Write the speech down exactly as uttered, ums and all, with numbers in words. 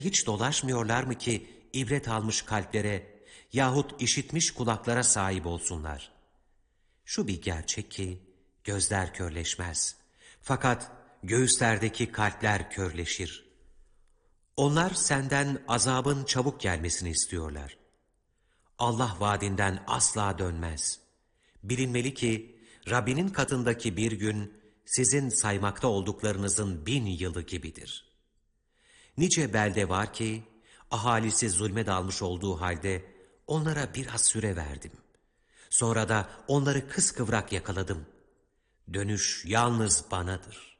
hiç dolaşmıyorlar mı ki ibret almış kalplere yahut işitmiş kulaklara sahip olsunlar? Şu bir gerçek ki gözler körleşmez. Fakat göğüslerdeki kalpler körleşir. Onlar senden azabın çabuk gelmesini istiyorlar. Allah vaadinden asla dönmez. Bilinmeli ki Rabbinin katındaki bir gün sizin saymakta olduklarınızın bin yılı gibidir. Nice belde var ki ahalisi zulme dalmış olduğu halde onlara biraz süre verdim. Sonra da onları kıskıvrak yakaladım. Dönüş yalnız banadır.